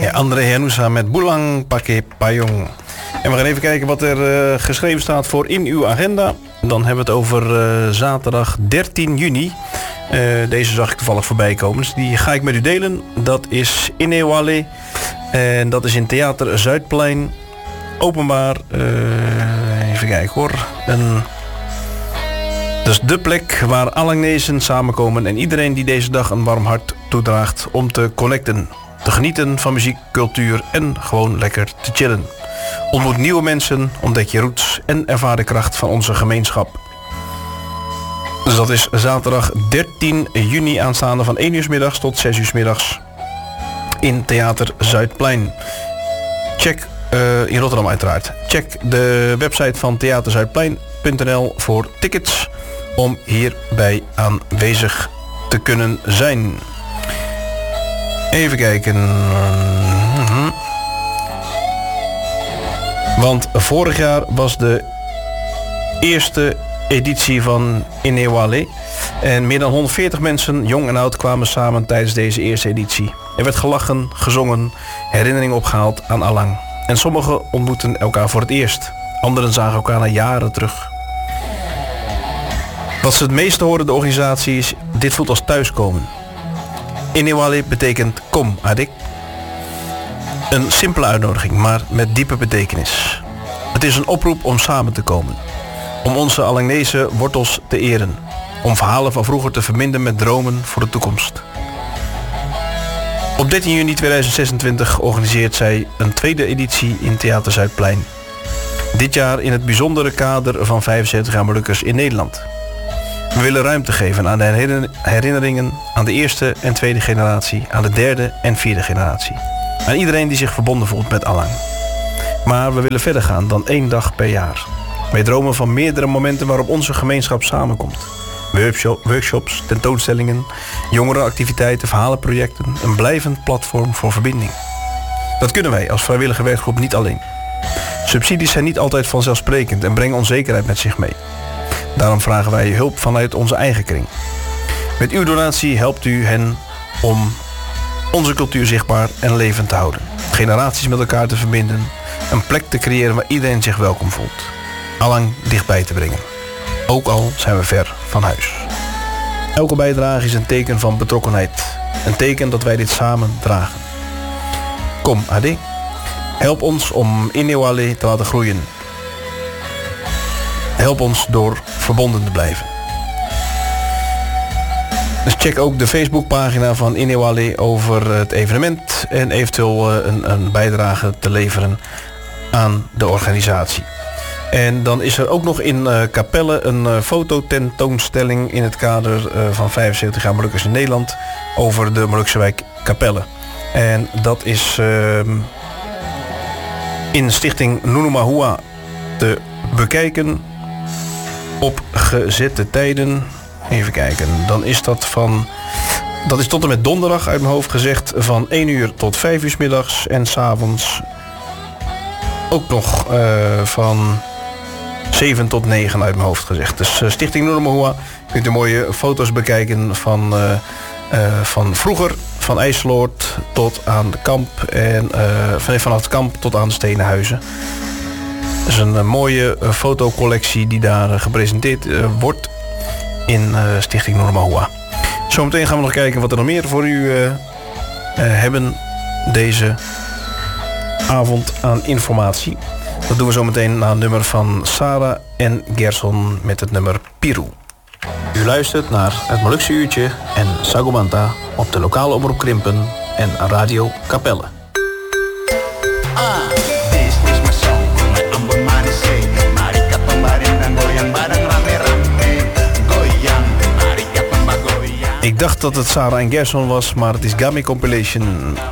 Ja, André Henusa met Bulang Pake Payong. En we gaan even kijken wat er geschreven staat voor in uw agenda. Dan hebben we het over zaterdag 13 juni. Deze zag ik toevallig voorbij komen. Dus die ga ik met u delen. Dat is Inewale. En dat is in Theater Zuidplein. Openbaar. Even kijken hoor. Dat is de plek waar Alangnezen samenkomen. En iedereen die deze dag een warm hart toedraagt om te connecten. Te genieten van muziek, cultuur en gewoon lekker te chillen. Ontmoet nieuwe mensen, ontdek je roots en ervaar de kracht van onze gemeenschap. Dus dat is zaterdag 13 juni aanstaande van 1 uur 's middags tot 6 uur 's middags in Theater Zuidplein. Check, in Rotterdam uiteraard. Check de website van theaterzuidplein.nl voor tickets om hierbij aanwezig te kunnen zijn. Even kijken. Want vorig jaar was de eerste editie van Inewale. En meer dan 140 mensen, jong en oud, kwamen samen tijdens deze eerste editie. Er werd gelachen, gezongen, herinneringen opgehaald aan Alang. En sommigen ontmoetten elkaar voor het eerst. Anderen zagen elkaar na jaren terug. Wat ze het meeste horen de organisatie is: dit voelt als thuiskomen. Inewale betekent kom adik. Een simpele uitnodiging, maar met diepe betekenis. Het is een oproep om samen te komen. Om onze Alangnese wortels te eren. Om verhalen van vroeger te verbinden met dromen voor de toekomst. Op 13 juni 2026 organiseert zij een tweede editie in Theater Zuidplein. Dit jaar in het bijzondere kader van 75 jaar Molukkers in Nederland. We willen ruimte geven aan de herinneringen aan de eerste en tweede generatie, aan de derde en vierde generatie. Aan iedereen die zich verbonden voelt met Alang. Maar we willen verder gaan dan 1 dag per jaar. Wij dromen van meerdere momenten waarop onze gemeenschap samenkomt. Workshops, tentoonstellingen, jongerenactiviteiten, verhalenprojecten. Een blijvend platform voor verbinding. Dat kunnen wij als vrijwillige werkgroep niet alleen. Subsidies zijn niet altijd vanzelfsprekend en brengen onzekerheid met zich mee. Daarom vragen wij hulp vanuit onze eigen kring. Met uw donatie helpt u hen om onze cultuur zichtbaar en levend te houden. Generaties met elkaar te verbinden. Een plek te creëren waar iedereen zich welkom voelt. Alang dichtbij te brengen. Ook al zijn we ver van huis. Elke bijdrage is een teken van betrokkenheid. Een teken dat wij dit samen dragen. Kom, Ade. Help ons om Inewale te laten groeien. Help ons door verbonden te blijven. Dus check ook de Facebookpagina van Inewale over het evenement en eventueel een bijdrage te leveren aan de organisatie. En dan is er ook nog in Capelle een fototentoonstelling in het kader van 75 jaar Molukkers in Nederland over de Molukse wijk Capelle. En dat is in Stichting Nunumahua te bekijken op gezette tijden. Even kijken, dan is dat is tot en met donderdag uit mijn hoofd gezegd van 1 uur tot 5 uur 's middags en 's avonds ook nog van 7 tot 9 uit mijn hoofd gezegd. Dus Stichting Nunumahua, kunt u mooie foto's bekijken van vroeger, van IJsseloord tot aan de kamp en vanaf het kamp tot aan de stenen huizen. Dat is een mooie fotocollectie die daar gepresenteerd wordt in Stichting Nunumahua. Zometeen gaan we nog kijken wat er nog meer voor u hebben deze avond aan informatie. Dat doen we zometeen naar een nummer van Sarah en Gerson met het nummer Piru. U luistert naar het Molukse uurtje en Sagomanta op de lokale omroep Krimpen en Radio Capelle. Ik dacht dat het Sarah en Gerson was, maar het is Gami Compilation.